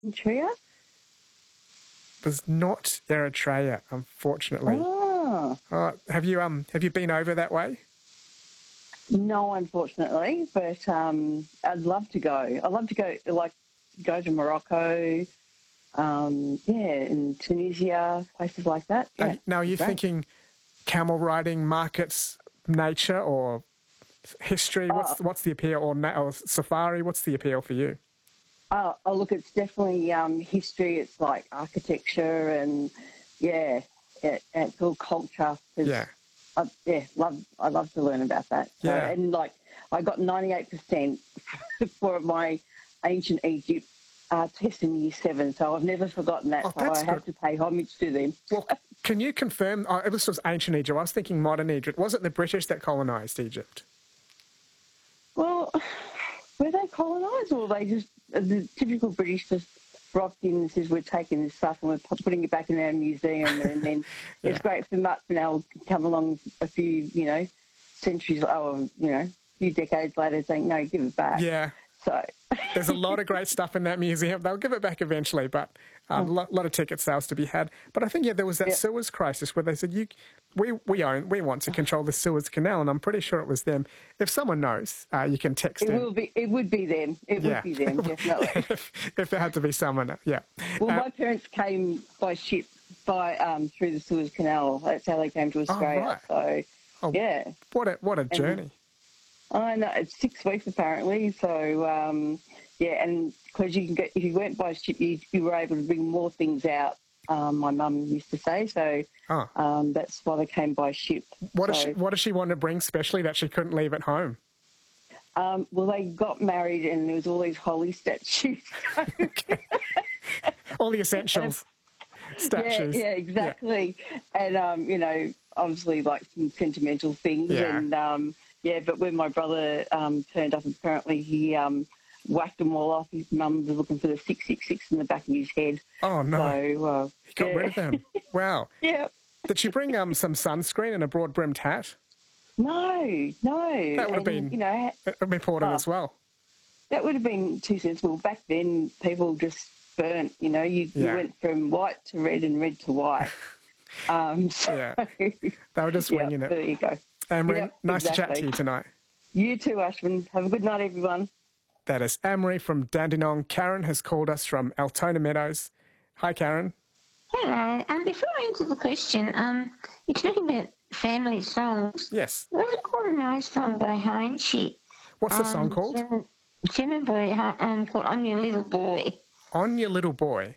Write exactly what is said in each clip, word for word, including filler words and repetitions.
Eritrea? Was not Eritrea, unfortunately. Oh. Uh, have you um have you been over that way? No, unfortunately, but um, I'd love to go. I'd love to go, like, go to Morocco, um, yeah, in Tunisia, places like that. Yeah, Uh, now, are you great. thinking camel riding, markets, nature, or history? What's Oh. what's the appeal, or, na- or safari? What's the appeal for you? Oh, oh look, it's definitely um, history. It's like architecture and, yeah, it, it's all culture. It's, Yeah. I, yeah, love. I love to learn about that. So, Yeah. and like, I got ninety-eight percent for my ancient Egypt uh, test in year seven, so I've never forgotten that. Oh, so that's I have good. to pay homage to them. Well, can you confirm? Oh, this was ancient Egypt. I was thinking modern Egypt. Was it the British that colonised Egypt? Well, were they colonised, or were they just the typical British just rocked in and says we're taking this stuff and we're putting it back in our museum, and then Yeah. it's great for Mutt and Al to come along a few, you know, centuries, oh, you know, a few decades later saying, no, give it back. Yeah. So There's a lot of great stuff in that museum. They'll give it back eventually, but a um, lot, lot of ticket sales to be had. But I think, yeah, there was that Yep. Suez crisis where they said, "You, we, we own, we want to control the Suez Canal," and I'm pretty sure it was them. If someone knows, uh, you can text it in. will be, it would be them. It Yeah. would be them, definitely. if, if there had to be someone, yeah. Well, Uh, my parents came by ship by um, through the Suez Canal. That's how they came to Australia. right. So, oh, yeah. What a what a journey. I know, it's six weeks apparently. So, um, yeah, and because you can get, if you went by ship, you, you were able to bring more things out. Um, my mum used to say so. Oh. Um, that's why they came by ship. What so, does she What does she want to bring specially that she couldn't leave at home? Um, well, they got married, and there was all these holy statues. All the essentials. Statues. Yeah, yeah, exactly. Yeah. And, um, you know, obviously like some sentimental things. Yeah. And, um, yeah, but when my brother um, turned up, apparently he um, whacked them all off. His mum was looking for the six six six in the back of his head. Oh, no. So, uh, he got yeah. rid of them. Wow. Yeah. Did she bring um, some sunscreen and a broad-brimmed hat? No, no. That would have and, been, you know, that would be important oh, as well. That would have been too sensible. Back then, people just burnt, you know, you, Yeah. you went from white to red and red to white. Um, so, Yeah. They were just yeah, winging it. there you go. Amrit, Yep, nice exactly. to chat to you tonight. You too, Ashwin. Have a good night, everyone. That is Amrit from Dandenong. Karen has called us from Altona Meadows. Hi, Karen. Hello. Um, before I answer the question, um, you're talking about family songs. Yes. There's quite a nice song by Heinchie. What's the um, song called? German, German boy, um, called I'm Your Little Boy. On Your Little Boy.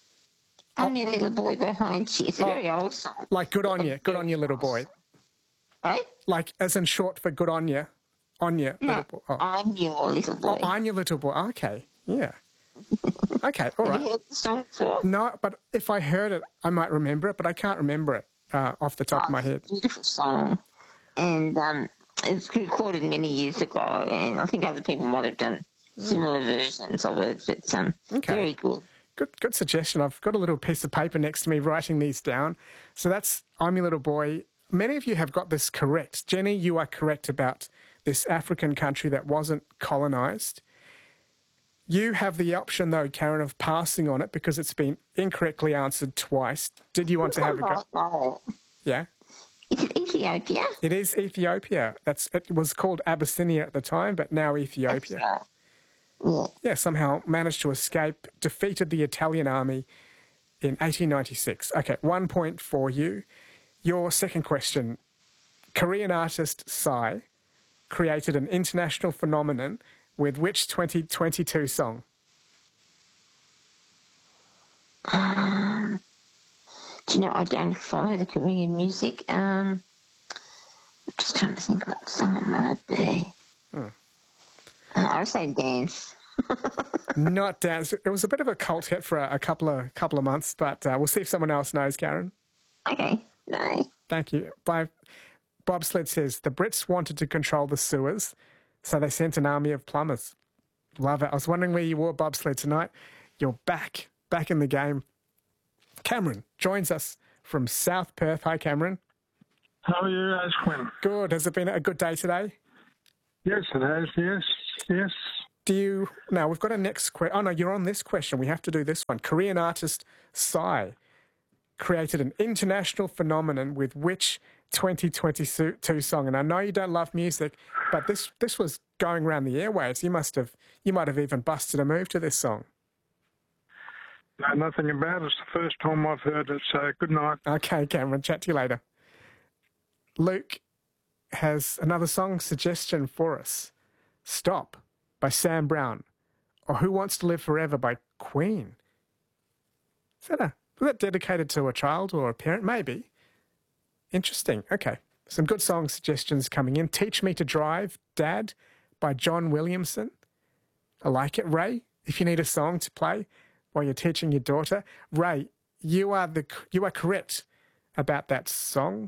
I'm Your Little Boy by Heinchie. It's a Oh. very old song. Like good on you. Good on you, little boy. Right? Like as in short for good on you. On you, No, little boy. Oh. I'm Your Little Boy. Oh, on your little boy. Okay. Yeah. Okay. All Have you right. heard the song before? No, but if I heard it, I might remember it, but I can't remember it uh, off the top Oh, of my head. it's a beautiful song. And um, it's recorded many years ago, and I think other people might have done similar versions of it. But um, Okay. very good. Good, good suggestion. I've got a little piece of paper next to me writing these down. So that's I'm Your Little Boy. Many of you have got this correct. Jenny, you are correct about this African country that wasn't colonised. You have the option, though, Karen, of passing on it because it's been incorrectly answered twice. Did you want to have a go? Oh, Yeah? is it Ethiopia? It is Ethiopia. That's It was called Abyssinia at the time, but now Ethiopia. That's right. Yeah. Yeah, somehow managed to escape, defeated the Italian army in eighteen ninety-six. Okay, one point for you. Your second question. Korean artist Psy created an international phenomenon with which twenty twenty-two song? Um, do you know, I don't follow the Korean music. Um, I'm just trying to think what song it might be. Hmm. Uh, I would say Dance. Not Dance. It was a bit of a cult hit for a, a couple of couple of months, but uh, we'll see if someone else knows, Karen. Okay, no. Thank you. By Bobsled says, the Brits wanted to control the sewers, so they sent an army of plumbers. Love it. I was wondering where you wore bobsled tonight. You're back, back in the game. Cameron joins us from South Perth. Hi, Cameron. How are you, Ashwin? Good. Has it been a good day today? Yes, it has. Yes, yes. Do you... Now, we've got a next question. Oh, no, you're on this question. We have to do this one. Korean artist Psy created an international phenomenon with which twenty twenty-two song? And I know you don't love music, but this this was going around the airwaves. You must have... You might have even busted a move to this song. No, nothing about it. It's the first time I've heard it, so good night. Okay, Cameron, chat to you later. Luke has another song suggestion for us. Stop by Sam Brown, or Who Wants to Live Forever by Queen. Is that, a, is that dedicated to a child or a parent? Maybe. Interesting. Okay. Some good song suggestions coming in. Teach Me to Drive, Dad by John Williamson. I like it. Ray, if you need a song to play while you're teaching your daughter. Ray, you are the you are correct about that song.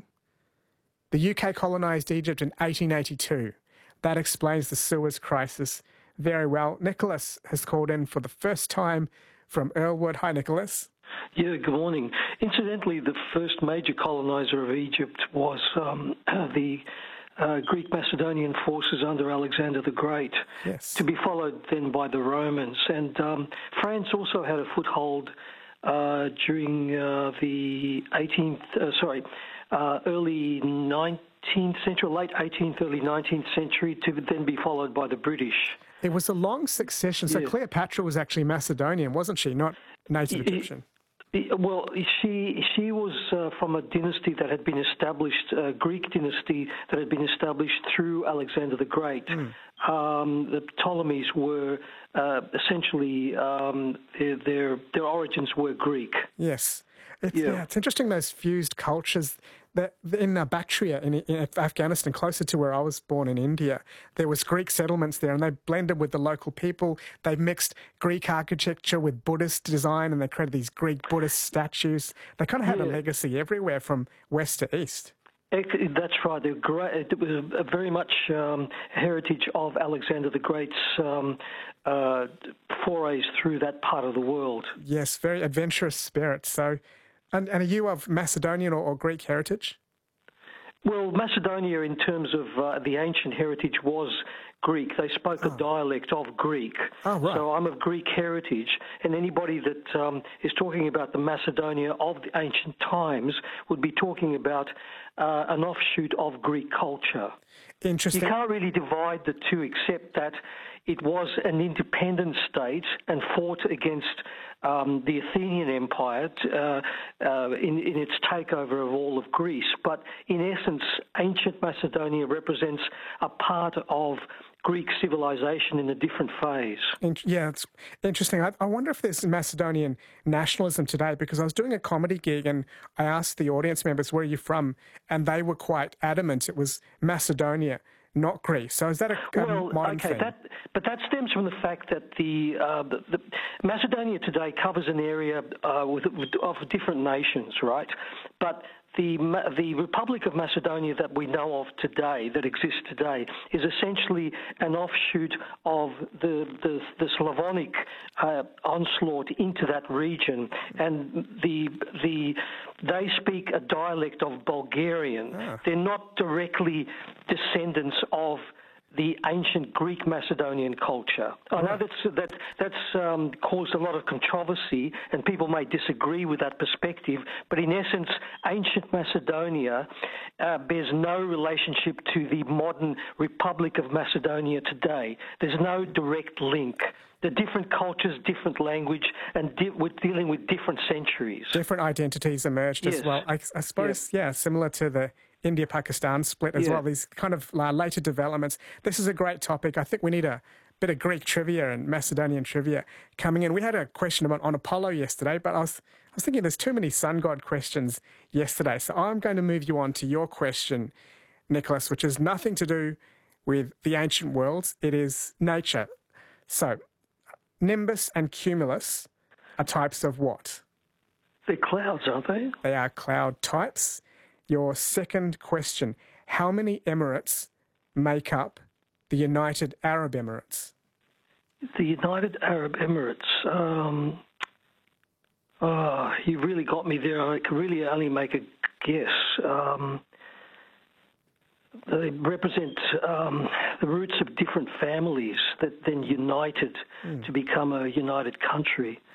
The U K colonised Egypt in eighteen eighty-two. That explains the Suez Crisis very well. Nicholas has called in for the first time from Earlwood. Hi, Nicholas. Yeah, good morning. Incidentally, the first major coloniser of Egypt was um, the uh, Greek Macedonian forces under Alexander the Great, yes, to be followed then by the Romans. And um, France also had a foothold uh, during uh, the eighteenth, uh, sorry, uh, early nineteenth century, late eighteenth, early nineteenth century, to then be followed by the British. It was a long succession. So Yeah. Cleopatra was actually Macedonian, wasn't she? Not native Y- y- Egyptian. Well, she she was uh, from a dynasty that had been established, a Greek dynasty that had been established through Alexander the Great. Mm. Um, the Ptolemies were uh, essentially um, their, their their origins were Greek. Yes. It's, Yeah. yeah, it's interesting, those fused cultures. That in uh, Bactria, in, in Afghanistan, closer to where I was born in India, there was Greek settlements there, and they blended with the local people. They mixed Greek architecture with Buddhist design, and they created these Greek Buddhist statues. They kind of had a Yeah. legacy everywhere from west to east. Ex- That's right. They're great. It was a very much um, heritage of Alexander the Great's um, uh, forays through that part of the world. Yes, very adventurous spirit. So, and, and are you of Macedonian or, or Greek heritage? Well, Macedonia, in terms of uh, the ancient heritage, was Greek. They spoke a dialect of Greek. Oh, right. So I'm of Greek heritage, and anybody that um, is talking about the Macedonia of the ancient times would be talking about uh, an offshoot of Greek culture. You Interesting. can't really divide the two, except that it was an independent state and fought against um, the Athenian Empire t- uh, uh, in, in its takeover of all of Greece. But in essence, ancient Macedonia represents a part of Greek civilization in a different phase. In- yeah, it's interesting. I, I wonder if there's Macedonian nationalism today, because I was doing a comedy gig and I asked the audience members, where are you from? And they were quite adamant it was Macedonia, not Greece. So is that a, a Well, modern okay, thing? that, but that stems from the fact that the, uh, the, the Macedonia today covers an area uh, with, with, of different nations, right? But the Ma- the Republic of Macedonia that we know of today, that exists today, is essentially an offshoot of the the, the Slavonic uh, onslaught into that region, and the the they speak a dialect of Bulgarian. Ah. They're not directly descendants of the ancient Greek Macedonian culture. I know that's that that's um, caused a lot of controversy, and people may disagree with that perspective. But in essence, ancient Macedonia uh, bears no relationship to the modern Republic of Macedonia today. There's no direct link. The different cultures, different language, and di- we're dealing with different centuries. Different identities emerged as Yes. well. I, I suppose, yeah, similar to the India-Pakistan split as Yeah. well, these kind of uh, later developments. This is a great topic. I think we need a bit of Greek trivia and Macedonian trivia coming in. We had a question about on Apollo yesterday, but I was, I was thinking there's too many sun god questions yesterday. So I'm going to move you on to your question, Nicholas, which has nothing to do with the ancient worlds. It is nature. So nimbus and cumulus are types of what? They're clouds, aren't they? They are cloud types. Your second question, how many Emirates make up the United Arab Emirates? The United Arab Emirates. Um, oh, you really got me there. I can really only make a guess. Um, they represent um, the roots of different families that then united mm. to become a united country.